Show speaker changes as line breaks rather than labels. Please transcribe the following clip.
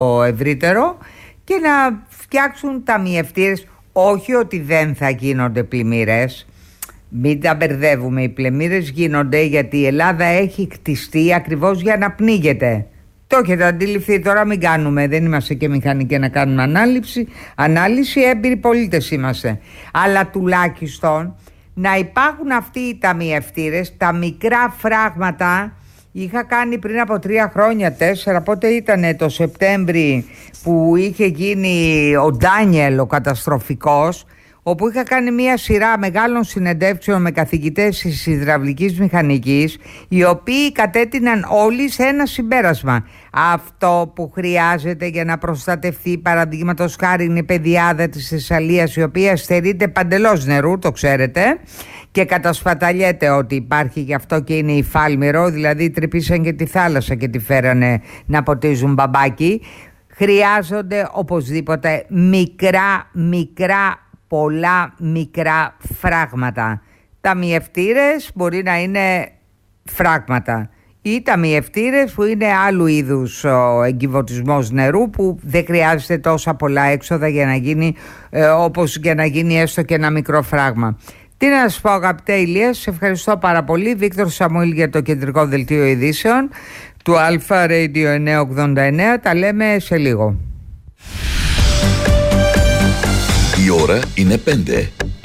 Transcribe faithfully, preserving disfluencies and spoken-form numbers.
ευρύτερο και να φτιάξουν ταμιευτήρες. Όχι ότι δεν θα γίνονται πλημμύρες, μην τα μπερδεύουμε, οι πλημμύρες γίνονται γιατί η Ελλάδα έχει κτιστεί ακριβώς για να πνίγεται. Το έχετε αντιληφθεί, τώρα μην κάνουμε, δεν είμαστε και μηχανικοί να κάνουμε ανάλυση, ανάλυση, έμπειροι πολίτες είμαστε. Αλλά τουλάχιστον να υπάρχουν αυτοί οι ταμιευτήρες, τα μικρά φράγματα. Είχα κάνει πριν από τρία χρόνια, τέσσερα, πότε ήτανε, το Σεπτέμβρη που είχε γίνει ο Ντάνιελ ο καταστροφικός, όπου είχα κάνει μια σειρά μεγάλων συνεντεύξεων με καθηγητές της υδραυλικής μηχανικής, οι οποίοι κατέτειναν όλοι σε ένα συμπέρασμα. Αυτό που χρειάζεται για να προστατευτεί, παραδείγματος χάρη, είναι η πεδιάδα της Θεσσαλίας, η οποία στερείται παντελώς νερού, το ξέρετε, και κατασπαταλιέται ότι υπάρχει, γι' αυτό και είναι η Φάλμηρο, δηλαδή τρυπήσαν και τη θάλασσα και τη φέρανε να ποτίζουν μπαμπάκι. Χρειάζονται οπωσδήποτε μικρά, μικρά, πολλά μικρά φράγματα. Ταμιευτήρες μπορεί να είναι φράγματα ή ταμιευτήρες που είναι άλλου είδους ο εγκιβωτισμός νερού, που δεν χρειάζεται τόσα πολλά έξοδα για να γίνει, ε, όπως για να γίνει έστω και ένα μικρό φράγμα. Τι να σας πω, αγαπητέ Ηλία, σε ευχαριστώ πάρα πολύ. Βίκτορ Σαμουήλ για το κεντρικό δελτίο ειδήσεων του Αλφα Radio εννιακόσια ογδόντα εννέα. Τα λέμε σε λίγο.
Η ώρα είναι πέντε.